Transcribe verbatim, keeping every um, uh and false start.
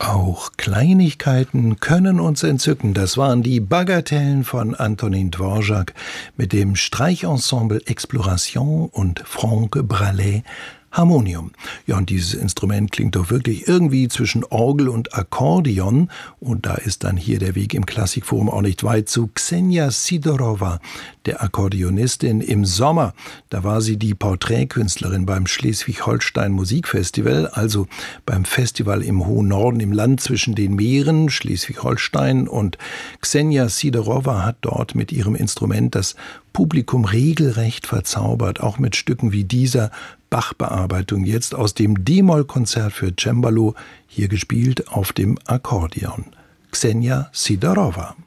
Auch Kleinigkeiten können uns entzücken. Das waren die Bagatellen von Antonin Dvorak mit dem Streichensemble Exploration und Franck Bralet Harmonium. Ja, und dieses Instrument klingt doch wirklich irgendwie zwischen Orgel und Akkordeon. Und da ist dann hier der Weg im Klassikforum auch nicht weit zu Ksenia Sidorova, der Akkordeonistin im Sommer. Da war sie die Porträtkünstlerin beim Schleswig-Holstein Musikfestival, also beim Festival im hohen Norden, im Land zwischen den Meeren, Schleswig-Holstein. Und Ksenia Sidorova hat dort mit ihrem Instrument das Publikum regelrecht verzaubert, auch mit Stücken wie dieser Bach-Bearbeitung jetzt aus dem D-Moll-Konzert für Cembalo, hier gespielt auf dem Akkordeon. Ksenia Sidorova.